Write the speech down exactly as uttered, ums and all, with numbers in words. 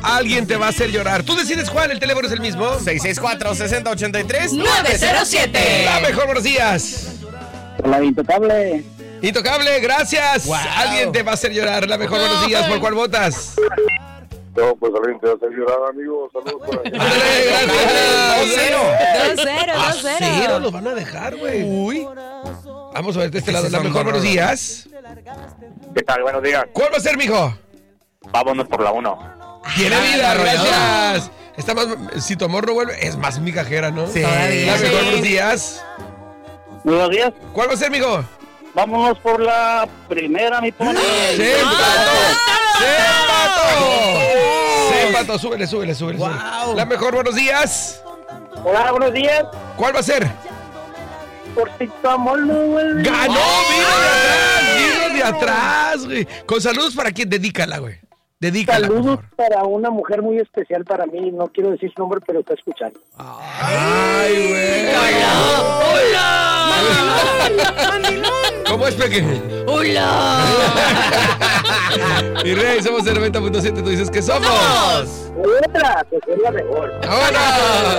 alguien te va a hacer llorar. Tú decides cuál, el teléfono es el mismo. seis seis cuatro, seis cero ocho tres, nueve cero siete. La mejor, buenos días. La intocable. Intocable, gracias. Wow. Alguien te va a hacer llorar. La mejor, buenos días. ¿Por cuál votas? No, pues alguien te va a hacer llorar, amigo. Saludos por ahí. Ándale, gracias. dos cero. dos cero, A dos cero cero. los van a dejar, güey. Uy. Vamos a ver de este lado. Ese La son mejor, buenos horror. días. ¿Qué tal? Buenos días. ¿Cuál va a ser, mijo? Vámonos por la uno. Tiene Ah, vida, la gracias. Está más, si tu amor no vuelve, es más migajera, ¿no? Sí. Todavía. La mejor, Sí. buenos días. Buenos días. ¿Cuál va a ser, mijo? Vámonos por la primera, mi pony. ¡Se empató! ¡Se empató! ¡Se empató! Súbele, súbele, súbele. súbele. Wow. La mejor, buenos días. Hola, buenos días. ¿Cuál va a ser? Por si tu amor no vuelve. ¡Ganó! ¡Vino de atrás! ¡Vino de atrás, güey! Con saludos para quien, dedícala, güey. Dedícala, por Saludos favor. para una mujer muy especial para mí. No quiero decir su nombre, pero está escuchando. ¡Ay, güey! ¿Cómo es, pequeño? ¡Hola! Y Rey, somos el noventa punto siete. Tú dices que somos. Otra, pues es la mejor. ¡Ahora!